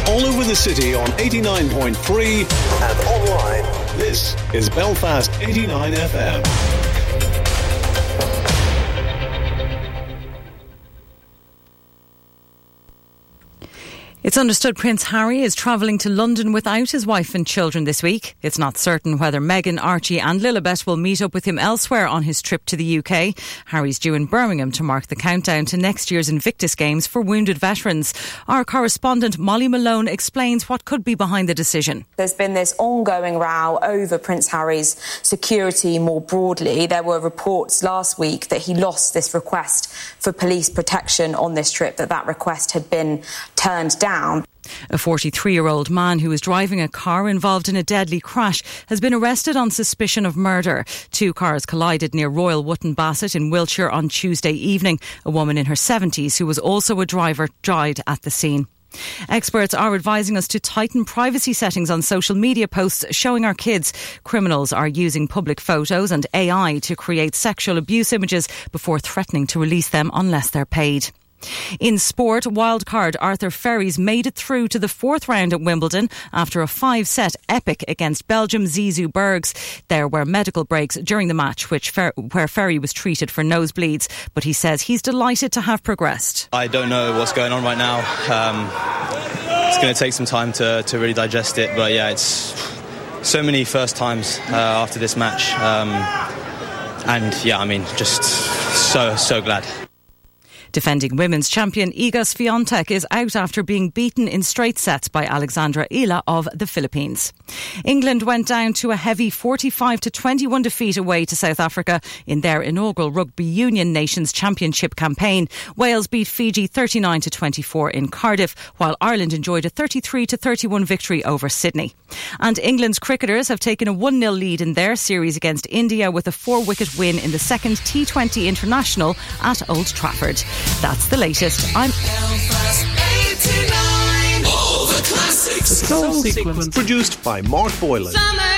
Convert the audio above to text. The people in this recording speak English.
all over the city on 89.3 and online. This is Belfast 89 FM. It's understood Prince Harry is travelling to London without his wife and children this week. It's not certain whether Meghan, Archie and Lilibet will meet up with him elsewhere on his trip to the UK. Harry's due in Birmingham to mark the countdown to next year's Invictus Games for wounded veterans. Our correspondent Molly Malone explains what could be behind the decision. There's been this ongoing row over Prince Harry's security more broadly. There were reports last week that he lost this request for police protection on this trip, that request had been turned down. A 43-year-old man who was driving a car involved in a deadly crash has been arrested on suspicion of murder. Two cars collided near Royal Wootton Bassett in Wiltshire on Tuesday evening. A woman in her 70s, who was also a driver, died at the scene. Experts are advising us to tighten privacy settings on social media posts showing our kids. Criminals are using public photos and AI to create sexual abuse images before threatening to release them unless they're paid. In sport, wildcard Arthur Ferries made it through to the fourth round at Wimbledon after a 5-set epic against Belgium's Zizou Bergs. There were medical breaks during the match where Ferry was treated for nosebleeds, but he says he's delighted to have progressed. I don't know what's going on right now. It's going to take some time to really digest it, but yeah, it's so many first times after this match, and yeah, I mean, just so glad. Defending women's champion Iga Swiatek is out after being beaten in straight sets by Alexandra Ila of the Philippines. England went down to a heavy 45-21 defeat away to South Africa in their inaugural Rugby Union Nations Championship campaign. Wales beat Fiji 39-24 in Cardiff, while Ireland enjoyed a 33-31 victory over Sydney. And England's cricketers have taken a 1-0 lead in their series against India with a 4-wicket win in the second T20 International at Old Trafford. That's the latest. I'm Belfast 89. All the classics. The Soul Sequence produced by Mark Boylan.